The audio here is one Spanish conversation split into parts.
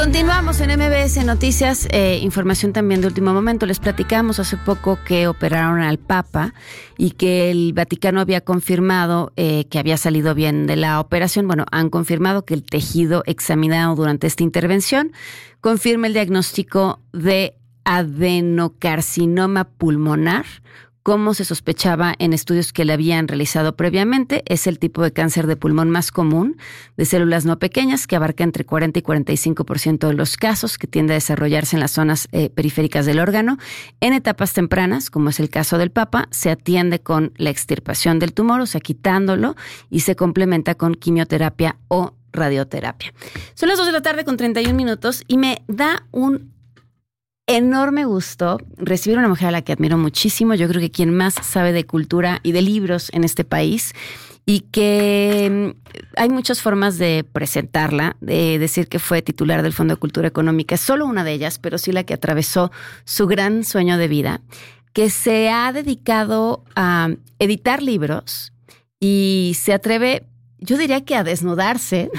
Continuamos en MBS Noticias, información también de último momento. Les platicamos hace poco que operaron al Papa y que el Vaticano había confirmado que había salido bien de la operación. Bueno, han confirmado que el tejido examinado durante esta intervención confirma el diagnóstico de adenocarcinoma pulmonar, como se sospechaba en estudios que le habían realizado previamente. Es el tipo de cáncer de pulmón más común, de células no pequeñas, que abarca entre 40 y 45% de los casos, que tiende a desarrollarse en las zonas periféricas del órgano. En etapas tempranas, como es el caso del Papa, se atiende con la extirpación del tumor, o sea, quitándolo, y se complementa con quimioterapia o radioterapia. Son las 2:31 y me da un enorme gusto recibir a una mujer a la que admiro muchísimo. Yo creo que quien más sabe de cultura y de libros en este país, y que hay muchas formas de presentarla, de decir que fue titular del Fondo de Cultura Económica, es solo una de ellas, pero sí la que atravesó su gran sueño de vida, que se ha dedicado a editar libros y se atreve, yo diría que a desnudarse,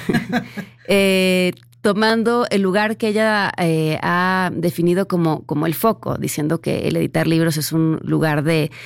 tomando el lugar que ella ha definido como el foco, diciendo que el editar libros es un lugar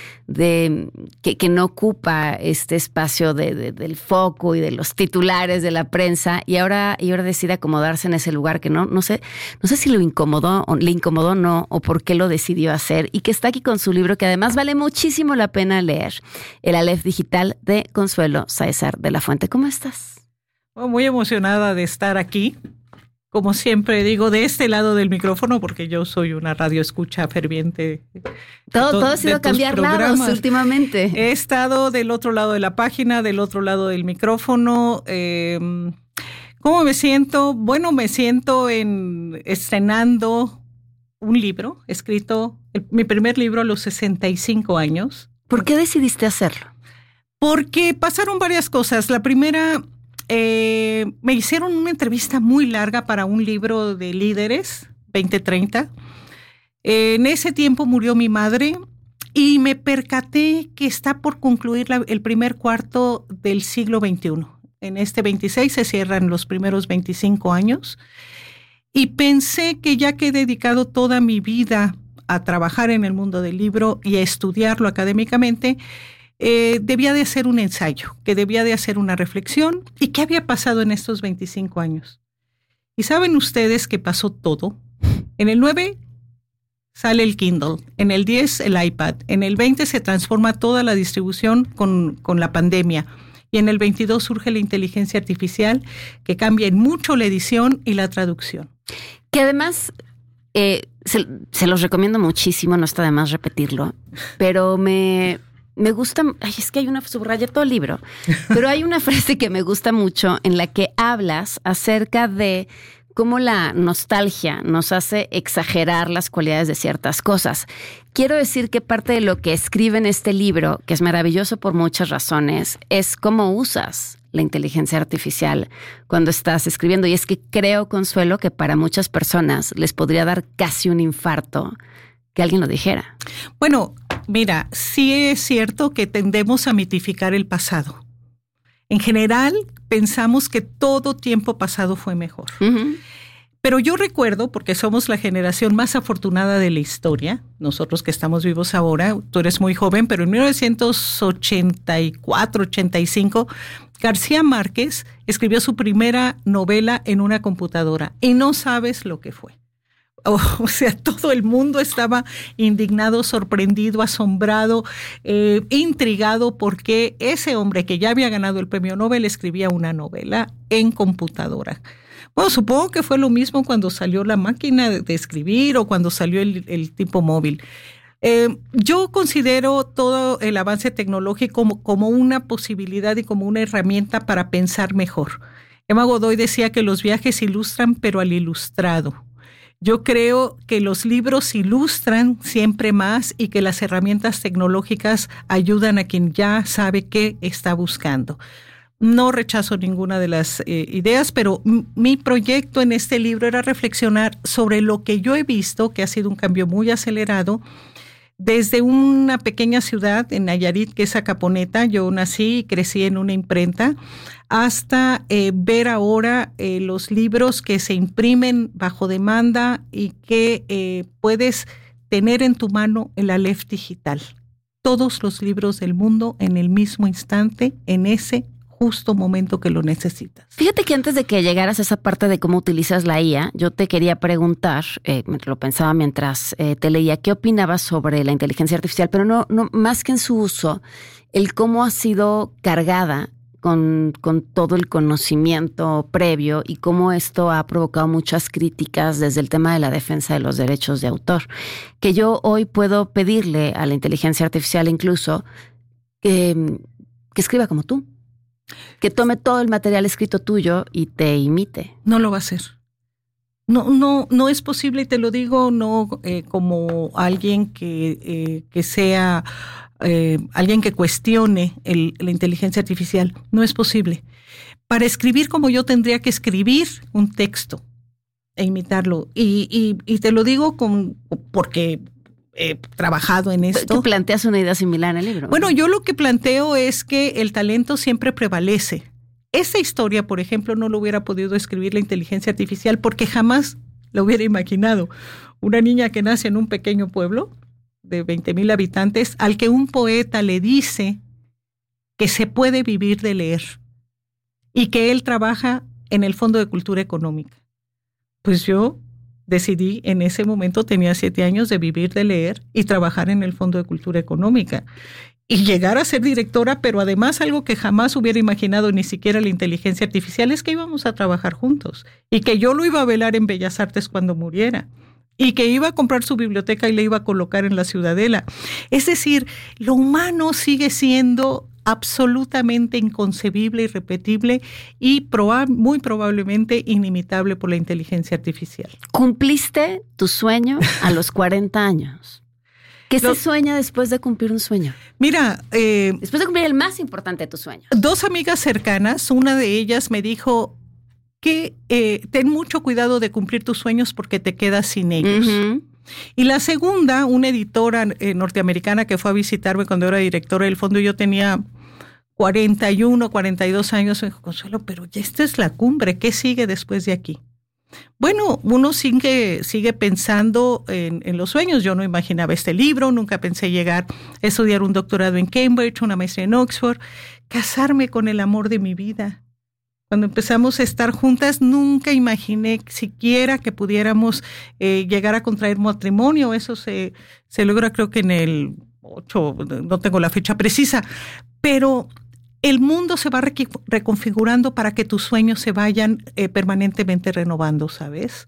que no ocupa este espacio del foco y de los titulares de la prensa, y ahora decide acomodarse en ese lugar que no sé si le incomodó o no, o por qué lo decidió hacer, y que está aquí con su libro, que además vale muchísimo la pena leer, El Aleph Digital, de Consuelo Sáezar de la Fuente. ¿Cómo estás? Muy emocionada de estar aquí. Como siempre digo, de este lado del micrófono, porque yo soy una radioescucha ferviente. Todo ha sido cambiar lados últimamente. He estado del otro lado de la página, del otro lado del micrófono. ¿Cómo me siento? Bueno, me siento estrenando un libro, escrito, mi primer libro a los 65 años. ¿Por qué decidiste hacerlo? Porque pasaron varias cosas. La primera, me hicieron una entrevista muy larga para un libro de líderes, 2030. En ese tiempo murió mi madre y me percaté que está por concluir el primer cuarto del siglo XXI. En este 26 se cierran los primeros 25 años. Y pensé que ya que he dedicado toda mi vida a trabajar en el mundo del libro y a estudiarlo académicamente, debía de hacer un ensayo, que debía de hacer una reflexión. ¿Y qué había pasado en estos 25 años? Y saben ustedes que pasó todo. En el 9 sale el Kindle, en el 10 el iPad, en el 20 se transforma toda la distribución con la pandemia, y en el 22 surge la inteligencia artificial, que cambia en mucho la edición y la traducción. Que además se los recomiendo muchísimo, no está de más repetirlo, pero me gusta, es que hay subrayé todo el libro, pero hay una frase que me gusta mucho en la que hablas acerca de cómo la nostalgia nos hace exagerar las cualidades de ciertas cosas. Quiero decir que parte de lo que escribe en este libro, que es maravilloso por muchas razones, es cómo usas la inteligencia artificial cuando estás escribiendo. Y es que creo, Consuelo, que para muchas personas les podría dar casi un infarto que alguien lo dijera. Bueno, mira, sí es cierto que tendemos a mitificar el pasado. En general, pensamos que todo tiempo pasado fue mejor. Uh-huh. Pero yo recuerdo, porque somos la generación más afortunada de la historia, nosotros que estamos vivos ahora, tú eres muy joven, pero en 1984, 85, García Márquez escribió su primera novela en una computadora y no sabes lo que fue. O sea, todo el mundo estaba indignado, sorprendido, asombrado, intrigado, porque ese hombre que ya había ganado el premio Nobel escribía una novela en computadora. Bueno, supongo que fue lo mismo cuando salió la máquina de escribir o cuando salió el tipo móvil. Yo considero todo el avance tecnológico como una posibilidad y como una herramienta para pensar mejor. Emma Godoy decía que los viajes ilustran, pero al ilustrado. Yo creo que los libros ilustran siempre más y que las herramientas tecnológicas ayudan a quien ya sabe qué está buscando. No rechazo ninguna de las ideas, pero mi proyecto en este libro era reflexionar sobre lo que yo he visto, que ha sido un cambio muy acelerado, Desde una pequeña ciudad en Nayarit, que es Acaponeta, yo nací y crecí en una imprenta, hasta ver ahora los libros que se imprimen bajo demanda y que puedes tener en tu mano el Aleph digital. Todos los libros del mundo en el mismo instante, en ese justo momento que lo necesitas. Fíjate que antes de que llegaras a esa parte de cómo utilizas la IA, yo te quería preguntar, lo pensaba mientras te leía, ¿qué opinabas sobre la inteligencia artificial? Pero no más que en su uso, el cómo ha sido cargada con todo el conocimiento previo y cómo esto ha provocado muchas críticas desde el tema de la defensa de los derechos de autor. Que yo hoy puedo pedirle a la inteligencia artificial incluso que escriba como tú. Que tome todo el material escrito tuyo y te imite. No lo va a hacer. No es posible, y te lo digo como alguien que sea alguien que cuestione la inteligencia artificial. No es posible. Para escribir como yo tendría que escribir un texto e imitarlo. Y te lo digo porque he trabajado en esto. ¿Tú planteas una idea similar en el libro? Bueno, yo lo que planteo es que el talento siempre prevalece. Esa historia, por ejemplo, no lo hubiera podido escribir la inteligencia artificial porque jamás lo hubiera imaginado. Una niña que nace en un pequeño pueblo de 20,000 habitantes, al que un poeta le dice que se puede vivir de leer y que él trabaja en el Fondo de Cultura Económica. Pues yo decidí en ese momento, tenía 7 años, de vivir de leer y trabajar en el Fondo de Cultura Económica y llegar a ser directora, pero además algo que jamás hubiera imaginado ni siquiera la inteligencia artificial es que íbamos a trabajar juntos y que yo lo iba a velar en Bellas Artes cuando muriera y que iba a comprar su biblioteca y le iba a colocar en la Ciudadela. Es decir, lo humano sigue siendo absolutamente inconcebible, irrepetible y muy probablemente inimitable por la inteligencia artificial. ¿Cumpliste tu sueño a los 40 años? ¿Qué se sueña después de cumplir un sueño? Mira, después de cumplir el más importante de tus sueños. 2 amigas cercanas, una de ellas me dijo que ten mucho cuidado de cumplir tus sueños porque te quedas sin ellos. Uh-huh. Y la segunda, una editora norteamericana que fue a visitarme cuando era directora del fondo, yo tenía 41, 42 años, me dijo, Consuelo, pero ya esta es la cumbre, ¿qué sigue después de aquí? Bueno, uno sigue pensando en los sueños. Yo no imaginaba este libro, nunca pensé llegar a estudiar un doctorado en Cambridge, una maestría en Oxford, casarme con el amor de mi vida. Cuando empezamos a estar juntas, nunca imaginé siquiera que pudiéramos llegar a contraer matrimonio. Eso se logra creo que en el 8, no tengo la fecha precisa, pero el mundo se va reconfigurando para que tus sueños se vayan permanentemente renovando, ¿sabes?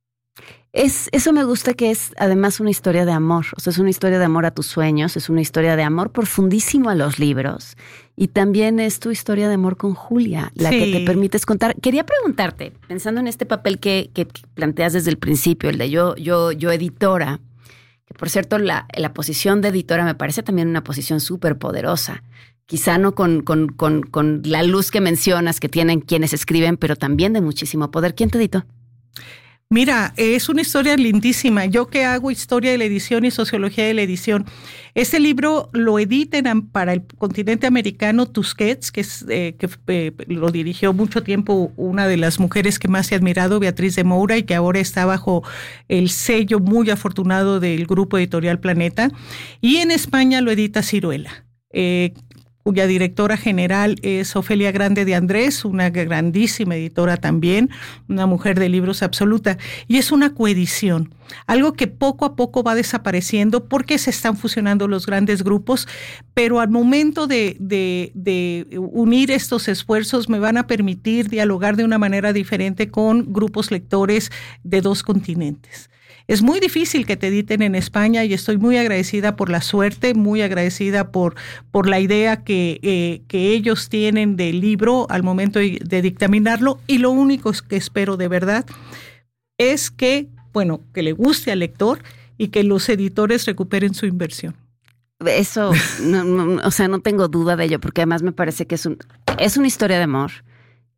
Eso me gusta, que es además una historia de amor. O sea, es una historia de amor a tus sueños, es una historia de amor profundísimo a los libros. Y también es tu historia de amor con Julia, la que te permites contar. Quería preguntarte, pensando en este papel que planteas desde el principio, el de yo editora, que por cierto la posición de editora me parece también una posición súper poderosa. Quizá no con la luz que mencionas que tienen quienes escriben, pero también de muchísimo poder. ¿Quién te editó? Mira, es una historia lindísima. Yo que hago historia de la edición y sociología de la edición, este libro lo editan para el continente americano Tusquets, que lo dirigió mucho tiempo una de las mujeres que más he admirado, Beatriz de Moura, y que ahora está bajo el sello muy afortunado del Grupo Editorial Planeta. Y en España lo edita Ciruela, cuya directora general es Ofelia Grande de Andrés, una grandísima editora también, una mujer de libros absoluta. Y es una coedición, algo que poco a poco va desapareciendo porque se están fusionando los grandes grupos, pero al momento de unir estos esfuerzos me van a permitir dialogar de una manera diferente con grupos lectores de 2 continentes. Es muy difícil que te editen en España y estoy muy agradecida por la suerte, muy agradecida por la idea que ellos tienen del libro al momento de dictaminarlo, y lo único que espero de verdad es que le guste al lector y que los editores recuperen su inversión. Eso, no tengo duda de ello, porque además me parece que es una historia de amor.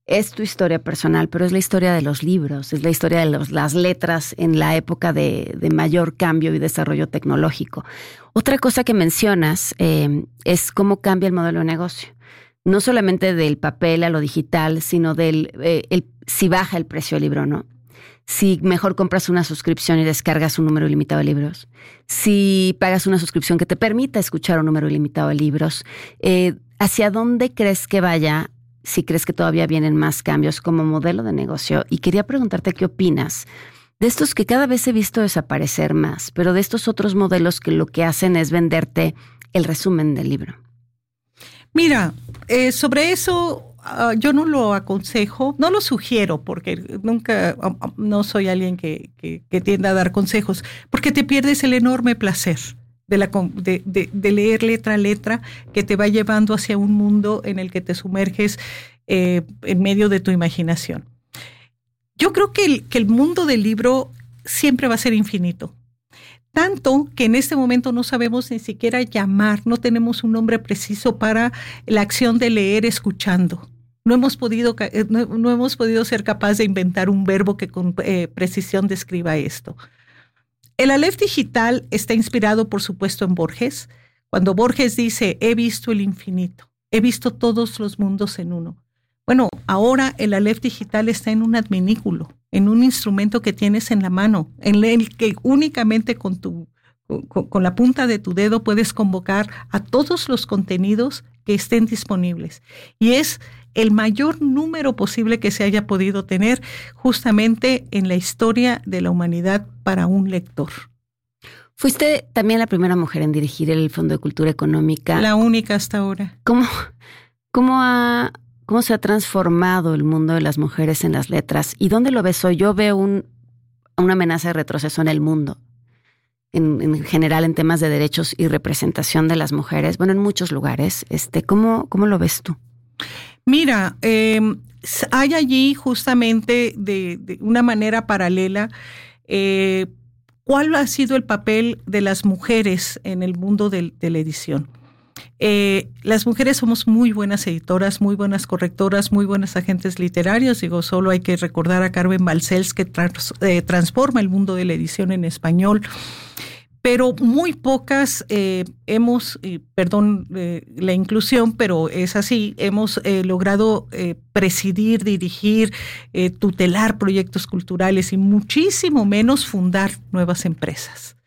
es tu historia personal, pero es la historia de los libros, es la historia de las letras en la época de mayor cambio y desarrollo tecnológico. Otra cosa que mencionas es cómo cambia el modelo de negocio. No solamente del papel a lo digital, sino si baja el precio del libro, ¿no? Si mejor compras una suscripción y descargas un número ilimitado de libros. Si pagas una suscripción que te permita escuchar un número ilimitado de libros. ¿Hacia dónde crees que vaya? Si crees que todavía vienen más cambios como modelo de negocio. Y quería preguntarte qué opinas de estos que cada vez he visto desaparecer más, pero de estos otros modelos que lo que hacen es venderte el resumen del libro. Mira, sobre eso yo no lo aconsejo, no lo sugiero, porque no soy alguien que tienda a dar consejos, porque te pierdes el enorme placer de leer letra a letra que te va llevando hacia un mundo en el que te sumerges en medio de tu imaginación. Yo creo que el mundo del libro siempre va a ser infinito. Tanto que en este momento no sabemos ni siquiera llamar, no tenemos un nombre preciso para la acción de leer escuchando. No hemos podido ser capaces de inventar un verbo que con precisión describa esto. El Aleph digital está inspirado, por supuesto, en Borges. Cuando Borges dice, he visto el infinito, he visto todos los mundos en uno. Bueno, ahora el Aleph digital está en un adminículo, en un instrumento que tienes en la mano, en el que únicamente con la punta de tu dedo puedes convocar a todos los contenidos que estén disponibles. Y es el mayor número posible que se haya podido tener justamente en la historia de la humanidad para un lector. Fuiste también la primera mujer en dirigir el Fondo de Cultura Económica. La única hasta ahora. ¿Cómo se ha transformado el mundo de las mujeres en las letras? ¿Y dónde lo ves hoy? Yo veo una amenaza de retroceso en el mundo, en general en temas de derechos y representación de las mujeres, bueno, en muchos lugares. ¿Cómo lo ves tú? Mira, hay allí justamente de una manera paralela cuál ha sido el papel de las mujeres en el mundo de la edición. Las mujeres somos muy buenas editoras, muy buenas correctoras, muy buenas agentes literarios. Solo hay que recordar a Carmen Balcells que transforma el mundo de la edición en español. Pero muy pocas perdón la inclusión, pero es así, hemos logrado presidir, dirigir, tutelar proyectos culturales y muchísimo menos fundar nuevas empresas.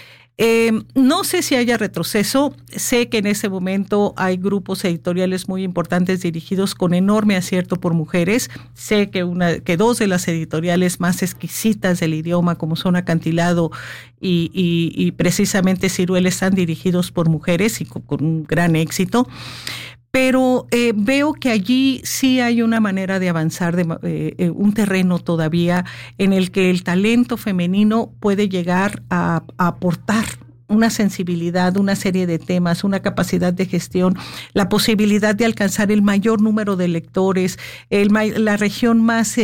No sé si haya retroceso, sé que en ese momento hay grupos editoriales muy importantes dirigidos con enorme acierto por mujeres, sé que dos de las editoriales más exquisitas del idioma como son Acantilado y precisamente Ciruela están dirigidos por mujeres y con un gran éxito. Pero veo que allí sí hay una manera de avanzar, un terreno todavía en el que el talento femenino puede llegar a aportar una sensibilidad, una serie de temas, una capacidad de gestión, la posibilidad de alcanzar el mayor número de lectores, la región más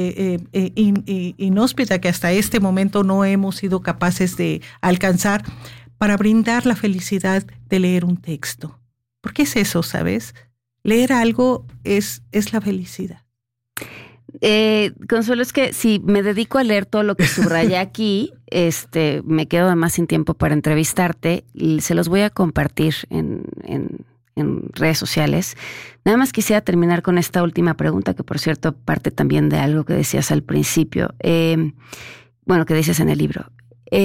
inhóspita que hasta este momento no hemos sido capaces de alcanzar para brindar la felicidad de leer un texto. Porque es eso, ¿sabes? Leer algo es la felicidad. Consuelo, es que si me dedico a leer todo lo que subraya aquí, me quedo además sin tiempo para entrevistarte y se los voy a compartir en redes sociales. Nada más quisiera terminar con esta última pregunta, que por cierto parte también de algo que decías al principio, que dices en el libro.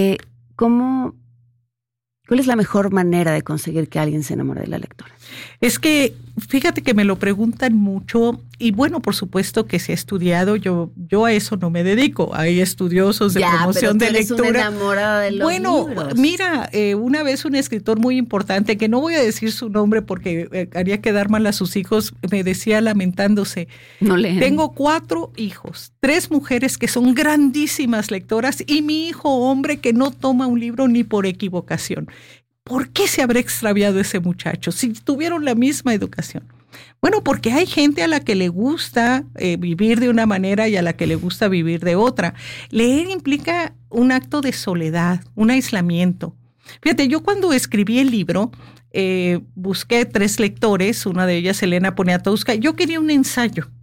¿Cuál es la mejor manera de conseguir que alguien se enamore de la lectura? Es que, fíjate que me lo preguntan mucho y bueno, por supuesto que se ha estudiado, yo a eso no me dedico, hay estudiosos de promoción de lectura. Una enamorada de los libros. Mira, una vez un escritor muy importante, que no voy a decir su nombre porque haría quedar mal a sus hijos, me decía lamentándose, no leen. Tengo 4 hijos, 3 mujeres que son grandísimas lectoras y mi hijo hombre que no toma un libro ni por equivocación. ¿Por qué se habrá extraviado ese muchacho si tuvieron la misma educación? Bueno, porque hay gente a la que le gusta vivir de una manera y a la que le gusta vivir de otra. Leer implica un acto de soledad, un aislamiento. Fíjate, yo cuando escribí el libro busqué 3 lectores, una de ellas Elena Poniatowska. Yo quería un ensayo.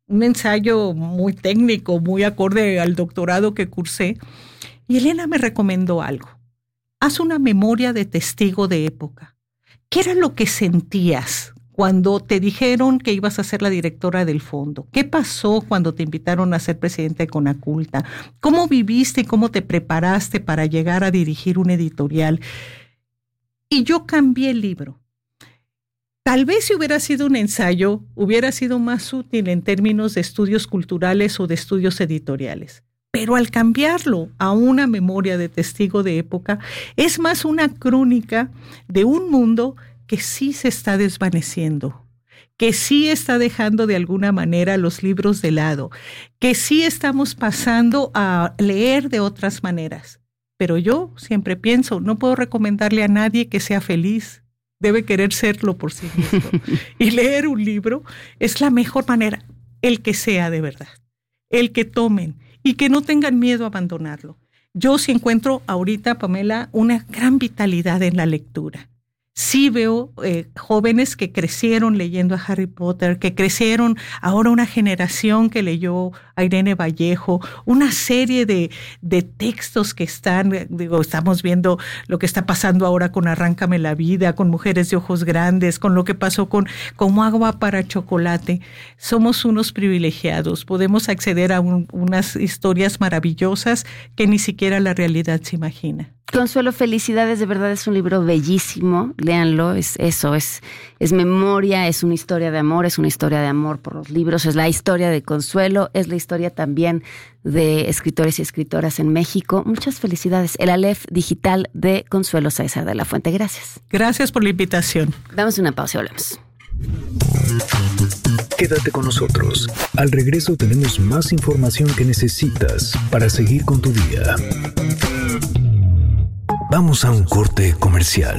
un ensayo muy técnico, muy acorde al doctorado que cursé. Y Elena me recomendó algo. Haz una memoria de testigo de época. ¿Qué era lo que sentías cuando te dijeron que ibas a ser la directora del fondo? ¿Qué pasó cuando te invitaron a ser presidenta de Conaculta? ¿Cómo viviste y cómo te preparaste para llegar a dirigir un editorial? Y yo cambié el libro. Tal vez si hubiera sido un ensayo, hubiera sido más útil en términos de estudios culturales o de estudios editoriales. Pero al cambiarlo a una memoria de testigo de época, es más una crónica de un mundo que sí se está desvaneciendo, que sí está dejando de alguna manera los libros de lado, que sí estamos pasando a leer de otras maneras. Pero yo siempre pienso, no puedo recomendarle a nadie que sea feliz. Debe querer serlo por sí mismo. Y leer un libro es la mejor manera, el que sea de verdad, el que tomen y que no tengan miedo a abandonarlo. Yo sí encuentro ahorita, Pamela, una gran vitalidad en la lectura. Sí veo jóvenes que crecieron leyendo a Harry Potter, que crecieron ahora una generación que leyó a Irene Vallejo, una serie de textos que estamos viendo lo que está pasando ahora con Arráncame la vida, con Mujeres de ojos grandes, con lo que pasó con Como agua para chocolate. Somos unos privilegiados, podemos acceder a unas historias maravillosas que ni siquiera la realidad se imagina. Consuelo, felicidades, de verdad es un libro bellísimo, léanlo, es memoria, es una historia de amor por los libros, es la historia de Consuelo, es la historia también de escritores y escritoras en México. Muchas felicidades. El Aleph digital de Consuelo Sáezar de la Fuente. Gracias. Gracias por la invitación. Damos una pausa y volvemos. Quédate con nosotros. Al regreso tenemos más información que necesitas para seguir con tu día. Vamos a un corte comercial.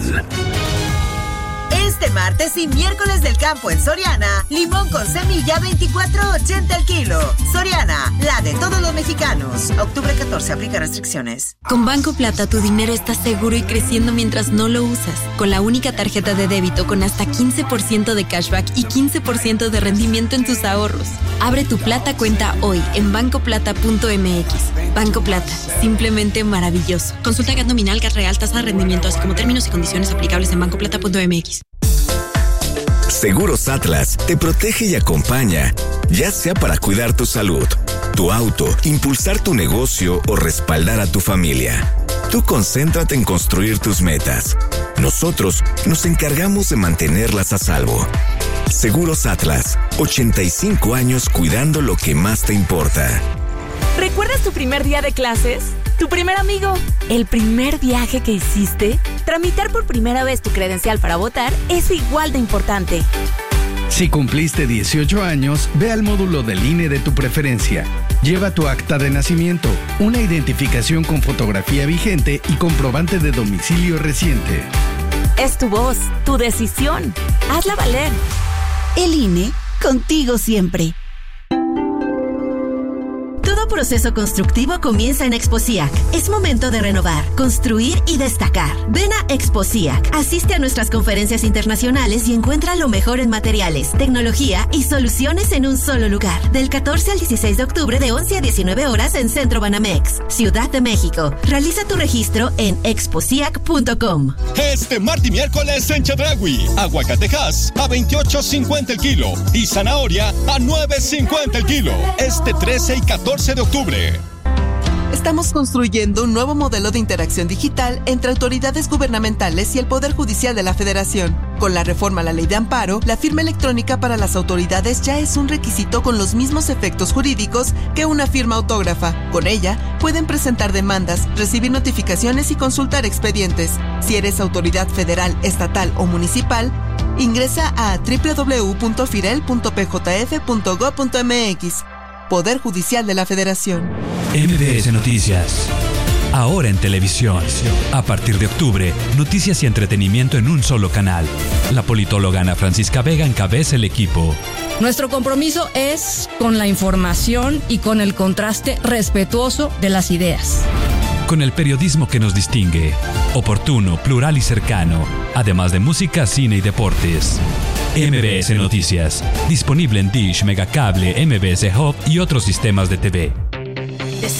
Este martes y miércoles del campo en Soriana, limón con semilla 24.80 el kilo. Soriana, la de todos los mexicanos. Octubre 14, aplica restricciones. Con Banco Plata tu dinero está seguro y creciendo mientras no lo usas. Con la única tarjeta de débito con hasta 15% de cashback y 15% de rendimiento en tus ahorros. Abre tu Plata cuenta hoy en bancoplata.mx. Banco Plata, simplemente maravilloso. Consulta GAT nominal, GAT real, tasa de rendimiento, así como términos y condiciones aplicables en bancoplata.mx. Seguros Atlas te protege y acompaña, ya sea para cuidar tu salud, tu auto, impulsar tu negocio o respaldar a tu familia. Tú concéntrate en construir tus metas. Nosotros nos encargamos de mantenerlas a salvo. Seguros Atlas, 85 años cuidando lo que más te importa. ¿Recuerdas tu primer día de clases? ¿Tu primer amigo? ¿El primer viaje que hiciste? Tramitar por primera vez tu credencial para votar es igual de importante. Si cumpliste 18 años, ve al módulo del INE de tu preferencia. Lleva tu acta de nacimiento, una identificación con fotografía vigente y comprobante de domicilio reciente. Es tu voz, tu decisión. Hazla valer. El INE, contigo siempre. Todo proceso constructivo comienza en Exposiac. Es momento de renovar, construir y destacar. Ven a Exposiac, asiste a nuestras conferencias internacionales y encuentra lo mejor en materiales, tecnología y soluciones en un solo lugar. Del 14 al 16 de octubre de 11 a 19 horas en Centro Banamex, Ciudad de México. Realiza tu registro en exposiac.com. Este martes y miércoles en Chedraui, aguacatejas a 28.50 el kilo y zanahoria a 9.50 el kilo. Este 13 y 14 de octubre. Estamos construyendo un nuevo modelo de interacción digital entre autoridades gubernamentales y el Poder Judicial de la Federación. Con la reforma a la Ley de Amparo, la firma electrónica para las autoridades ya es un requisito con los mismos efectos jurídicos que una firma autógrafa. Con ella, pueden presentar demandas, recibir notificaciones y consultar expedientes. Si eres autoridad federal, estatal o municipal, ingresa a www.firel.pjf.gov.mx. Poder Judicial de la Federación. MBS Noticias. Ahora en televisión. A partir de octubre, noticias y entretenimiento en un solo canal. La politóloga Ana Francisca Vega encabeza el equipo. Nuestro compromiso es con la información y con el contraste respetuoso de las ideas. Con el periodismo que nos distingue. Oportuno, plural y cercano. Además de música, cine y deportes. MBS Noticias. Disponible en Dish, Megacable, MBS Hub y otros sistemas de TV.